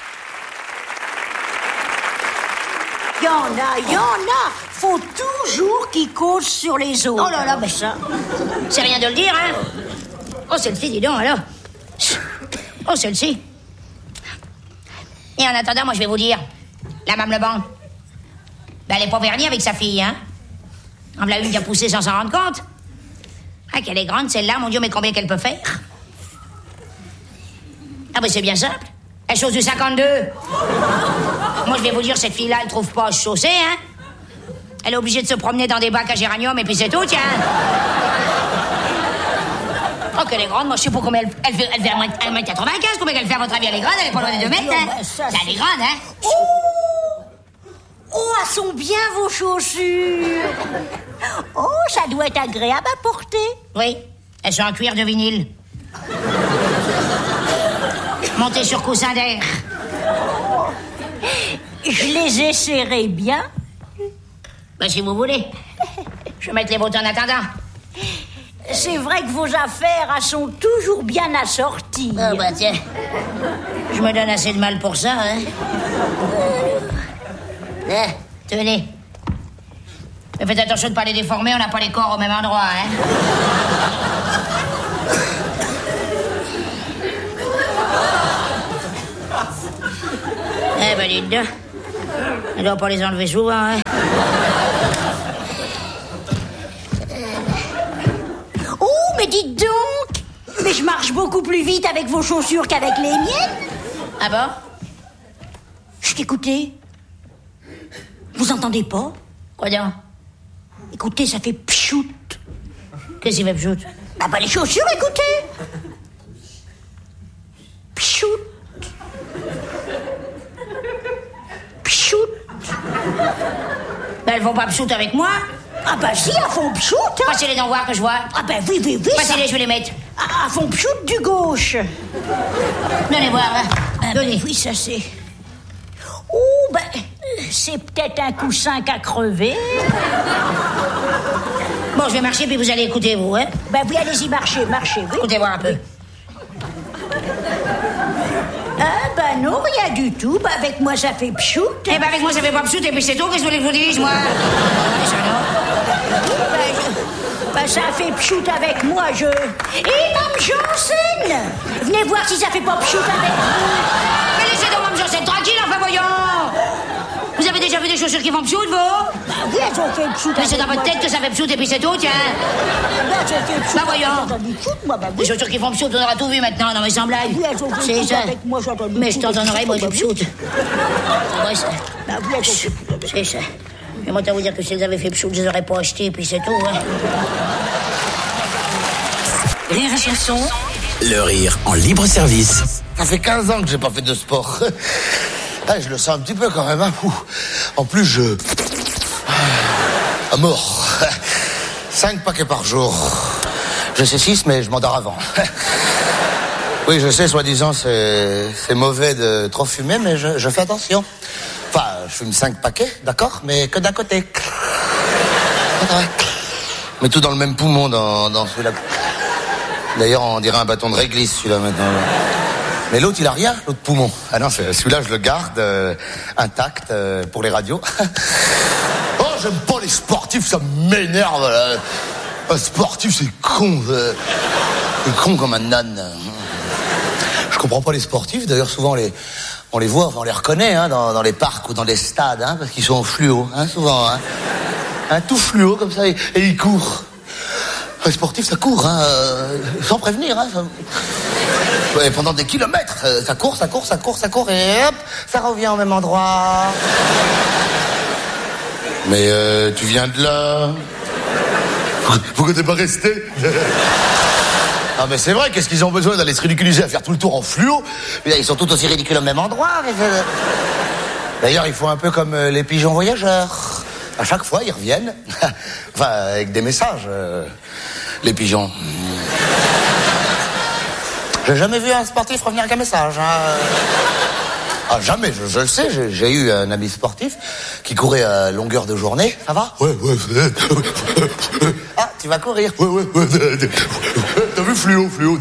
Il y en a, il y en a. Faut toujours qu'ils causent sur les autres. Oh là là, mais ça, c'est rien de le dire, hein. Oh, c'est le fait, dis donc, alors. Oh, celle-ci. Et en attendant, moi, je vais vous dire, la Mme Lebon, ben, elle est pas vernie avec sa fille, hein. On l'a une qui a poussé sans s'en rendre compte. Ah, qu'elle est grande, celle-là, mon Dieu, mais combien qu'elle peut faire? Ah, ben, c'est bien simple. Elle chausse du cinquante-deux. Moi, je vais vous dire, cette fille-là, elle trouve pas à se chausser, hein. Elle est obligée de se promener dans des bacs à géranium et puis c'est tout, tiens. Oh, qu'elle est grande, moi, je sais pas combien elle, elle fait. Elle fait un mètre quatre-vingt-quinze, combien qu'elle fait, à votre avis? Elle est grande, elle est pas loin de deux mètres, hein. Ça, elle est grande, hein. Oh, oh, elles sont bien, vos chaussures. Oh, ça doit être agréable à porter. Oui, elles sont en cuir de vinyle. Montées sur coussin d'air. Je les essaierai bien. Ben, si vous voulez. Je vais mettre les bottes en attendant. C'est vrai que vos affaires, elles sont toujours bien assorties. Ah, bah, tiens. Je me donne assez de mal pour ça, hein. Là, tenez. Mais faites attention de ne pas les déformer, on n'a pas les corps au même endroit, hein. Eh ben, dites donc. On doit pas les enlever souvent, hein. Oh, mais dites donc! Mais je marche beaucoup plus vite avec vos chaussures qu'avec les miennes. Ah bon? Chut, écoutez. Vous entendez pas? Quoi donc? Écoutez, ça fait pchout. Qu'est-ce qu'il fait pchout? Ah bah les chaussures, écoutez. Pchout. Pchout. Ben, elles vont pas pchout avec moi. Ah bah si, elles font pchout, hein. Passez les dents voir que je vois. Ah bah oui, oui, oui. Passez-les, je vais les mettre. Ah, elles font pchout du gauche. Donnez voir, hein. Ah Donnez. Bah, oui, ça c'est... Oh, ben, c'est peut-être un coussin qu'a crevé. Bon, je vais marcher, puis vous allez écouter, vous, hein. Ben oui, allez-y, marchez, marchez, oui. Écoutez voir un peu. Ah, ben non, rien du tout. Ben avec moi, ça fait pchout. Eh ben avec moi, ça fait pas pchout, et puis c'est tout. Qu'est-ce que vous voulez que je vous dise, moi? Ben, je... ben ça fait pchout avec moi, je... Et Mme Janssen! Venez voir si ça fait pas pchout avec vous. Mais laissez donc Mme Janssen tranquille, enfin, voyons. Vous avez déjà vu des chaussures qui font pchout, vous? Bah oui, elles ont fait pchout. Mais c'est dans votre tête que ça fait pchout, et puis c'est tout, tiens. Bah voyons. Des chaussures qui font pchout, on aura tout vu maintenant, non mais sans blague. C'est ça. Mais je t'entends en oreille, moi, du pchout. Ouais, ça. C'est ça. Mais moi, t'as vous dire que si elles avaient fait pchout, je les aurais pas acheté, et puis c'est tout, hein. Rire et chanson. Le rire en libre service. Ça fait quinze ans que j'ai pas fait de sport. Ah, je le sens un petit peu quand même, hein. En plus, je... À mort. Cinq paquets par jour. Je sais six, mais je m'endors avant. Oui, je sais, soi-disant, c'est, c'est mauvais de trop fumer, mais je, je fais attention. Enfin, je fume cinq paquets, d'accord, mais que d'un côté. Mais tout dans le même poumon, dans, dans celui-là. D'ailleurs, on dirait un bâton de réglisse, celui-là, maintenant. Mais l'autre, il a rien, l'autre poumon. Ah non, celui-là, je le garde euh, intact euh, pour les radios. Oh, j'aime pas les sportifs, ça m'énerve. Là. Un sportif, c'est con. Euh, c'est con comme un âne. Je comprends pas les sportifs. D'ailleurs, souvent, les, on les voit, enfin, on les reconnaît hein, dans, dans les parcs ou dans les stades, hein, parce qu'ils sont en fluo, hein, souvent. Hein. Un tout fluo, comme ça, et, et ils courent. Un sportif, ça court, hein, euh, sans prévenir. Hein, ça... Ouais, pendant des kilomètres, ça, ça court, ça court, ça court, ça court, et hop, ça revient au même endroit. Mais euh, tu viens de là. Pourquoi t'es pas resté? Ah mais c'est vrai, qu'est-ce qu'ils ont besoin d'aller se ridiculiser à faire tout le tour en fluo? Ils sont tous aussi ridicules au même endroit. Mais... D'ailleurs, ils font un peu comme les pigeons voyageurs. À chaque fois, ils reviennent. Enfin, avec des messages. Euh, les pigeons. J'ai jamais vu un sportif revenir avec un message. Hein. Ah, jamais, je, je le sais. J'ai, j'ai eu un ami sportif qui courait à longueur de journée. Ça va? Ouais, ouais. Ah, tu vas courir? Ouais, ouais, ouais. T'as vu fluo, fluo.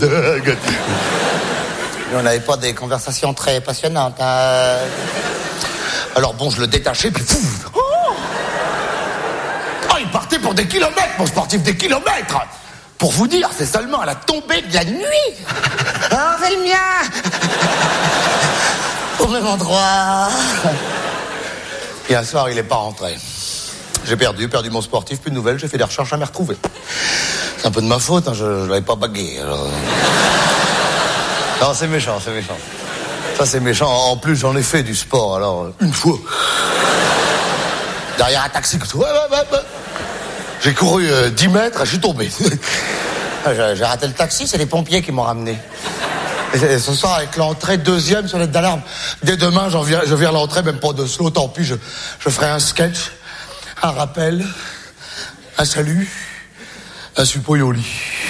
On n'avait pas des conversations très passionnantes. Hein. Alors bon, je le détachais, puis fou. Oh, il partait pour des kilomètres, mon sportif, des kilomètres. Pour vous dire, c'est seulement à la tombée de la nuit. Ah, c'est le mien. Au même endroit. Et un soir, il est pas rentré. J'ai perdu, perdu mon sportif, plus de nouvelles, j'ai fait des recherches à me retrouver. C'est un peu de ma faute, hein, je ne l'avais pas bagué. Alors... Non, c'est méchant, c'est méchant. Ça, c'est méchant. En plus, j'en ai fait du sport, alors, une fois. Derrière un taxi, ouais, ouais, ouais, ouais. J'ai couru euh, dix mètres, je suis tombé. j'ai, j'ai raté le taxi, c'est les pompiers qui m'ont ramené. Et ce soir, avec l'entrée deuxième sur l'aide d'alarme, dès demain, j'en viens, je viens à l'entrée, même pas de slow, tant pis, je, je ferai un sketch, un rappel, un salut, un suppôt au lit.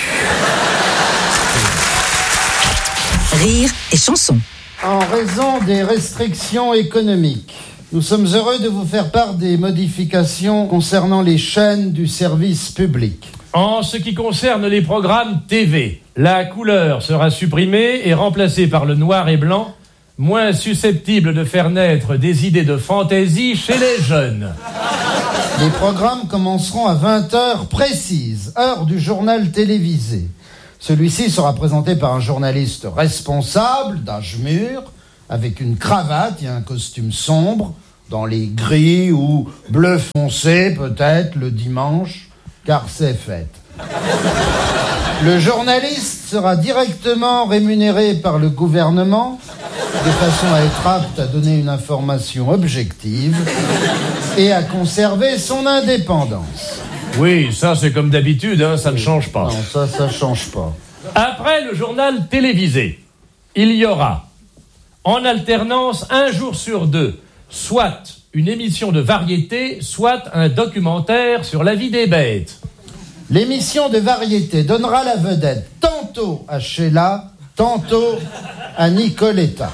Rire et chanson. En raison des restrictions économiques, nous sommes heureux de vous faire part des modifications concernant les chaînes du service public. En ce qui concerne les programmes T V, la couleur sera supprimée et remplacée par le noir et blanc, moins susceptible de faire naître des idées de fantaisie chez les jeunes. Les programmes commenceront à vingt heures précises, heure du journal télévisé. Celui-ci sera présenté par un journaliste responsable, d'âge mûr, avec une cravate et un costume sombre, dans les gris ou bleu foncé peut-être le dimanche, car c'est fête. Le journaliste sera directement rémunéré par le gouvernement, de façon à être apte à donner une information objective et à conserver son indépendance. Oui, ça c'est comme d'habitude, hein, ça ne change pas. Non, ça, ça change pas. Après le journal télévisé, il y aura, en alternance, un jour sur deux, soit une émission de variété, soit un documentaire sur la vie des bêtes. L'émission de variété donnera la vedette tantôt à Sheila, tantôt à Nicoletta.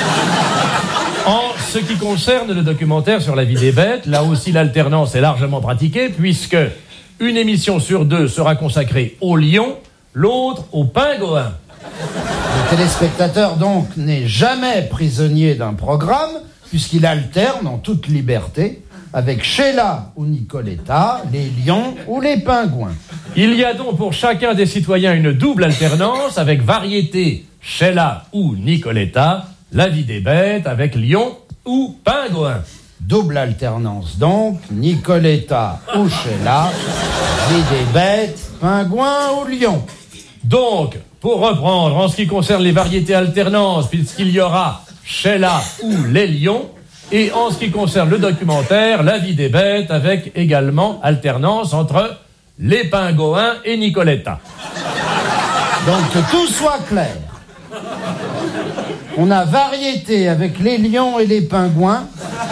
En ce qui concerne le documentaire sur la vie des bêtes, là aussi l'alternance est largement pratiquée, puisque une émission sur deux sera consacrée au lion, l'autre au pingouin. Le téléspectateur donc n'est jamais prisonnier d'un programme, puisqu'il alterne en toute liberté avec Sheila ou Nicoletta, les lions ou les pingouins. Il y a donc pour chacun des citoyens une double alternance avec variété, Sheila ou Nicoletta, la vie des bêtes avec lion ou pingouin. Double alternance donc, Nicoletta ou Sheila, vie des bêtes, pingouin ou lion. Donc, pour reprendre, en ce qui concerne les variétés alternances, puisqu'il y aura Sheila ou les lions, et en ce qui concerne le documentaire, la vie des bêtes, avec également alternance entre les pingouins et Nicoletta. Donc que tout soit clair. On a variété avec les lions et les pingouins,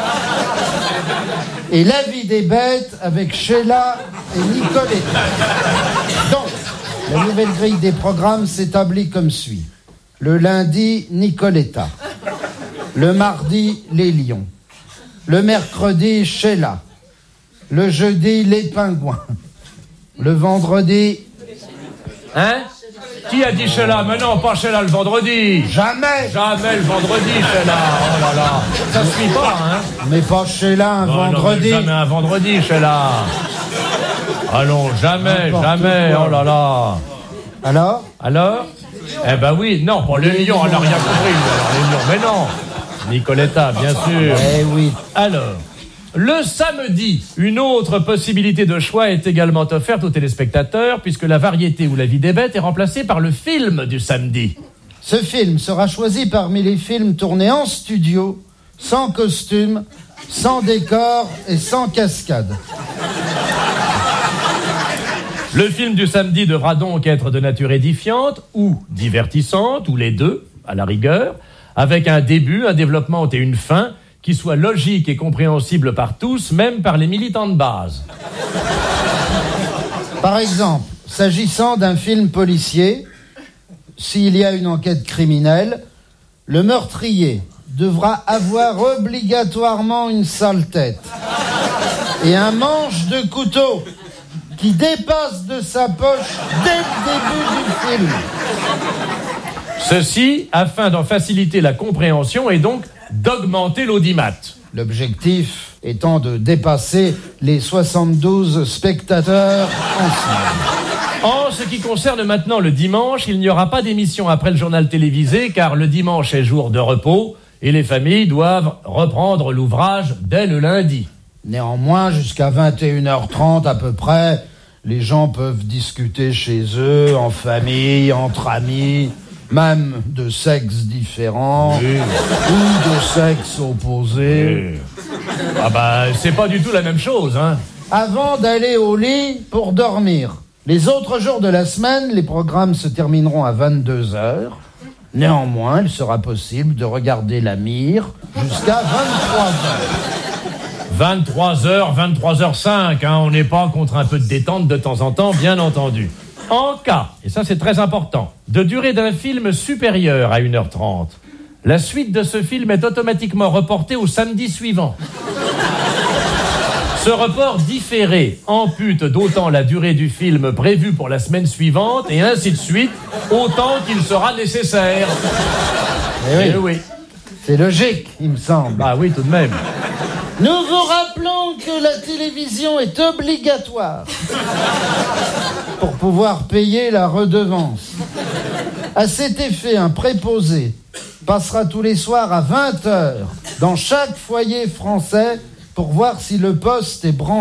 et la vie des bêtes avec Sheila et Nicoletta. Donc, la nouvelle grille des programmes s'établit comme suit. Le lundi, Nicoletta. Le mardi, les lions. Le mercredi, Sheila. Le jeudi, les pingouins. Le vendredi... Hein? Qui a dit Sheila? Mais non, pas Sheila le vendredi. Jamais. Jamais le vendredi, Sheila. Oh là là. Ça suit pas, hein? Mais pas Sheila un non, vendredi. Non, jamais un vendredi, Sheila. Allons, jamais, N'importe jamais. Quoi. Oh là là. Alors? Alors? Eh ben oui, non, pour les lions, elle n'a rien compris. Alors, les lions, mais non. Nicoletta, bien sûr. Eh oui. Alors, le samedi, une autre possibilité de choix est également offerte aux téléspectateurs, puisque la variété ou la vie des bêtes est remplacée par le film du samedi. Ce film sera choisi parmi les films tournés en studio, sans costume, sans décor et sans cascade. Le film du samedi devra donc être de nature édifiante ou divertissante, ou les deux, à la rigueur, avec un début, un développement et une fin qui soit logique et compréhensible par tous, même par les militants de base. Par exemple, s'agissant d'un film policier, s'il y a une enquête criminelle, le meurtrier devra avoir obligatoirement une sale tête et un manche de couteau qui dépasse de sa poche dès le début du film. Ceci afin d'en faciliter la compréhension et donc d'augmenter l'audimat. L'objectif étant de dépasser les soixante-douze spectateurs ensemble. En ce qui concerne maintenant le dimanche, il n'y aura pas d'émission après le journal télévisé, car le dimanche est jour de repos et les familles doivent reprendre l'ouvrage dès le lundi. Néanmoins, jusqu'à vingt et une heures trente à peu près, les gens peuvent discuter chez eux, en famille, entre amis, même de sexes différents, Oui. ou de sexes opposés. Ah bah, c'est pas du tout la même chose, hein. Avant d'aller au lit pour dormir. Les autres jours de la semaine, les programmes se termineront à vingt-deux heures. Néanmoins, il sera possible de regarder la mire jusqu'à vingt-trois heures. vingt-trois heures, vingt-trois heures cinq, hein, on n'est pas contre un peu de détente de temps en temps, bien entendu. En cas, et ça c'est très important, de durée d'un film supérieure à une heure trente, la suite de ce film est automatiquement reportée au samedi suivant. Ce report différé ampute d'autant la durée du film prévue pour la semaine suivante, et ainsi de suite, autant qu'il sera nécessaire. Eh oui. Eh oui. C'est logique, il me semble. Ah oui, tout de même. Nous vous rappelons que la télévision est obligatoire pour pouvoir payer la redevance. À cet effet, un préposé passera tous les soirs à vingt heures dans chaque foyer français pour voir si le poste est branché.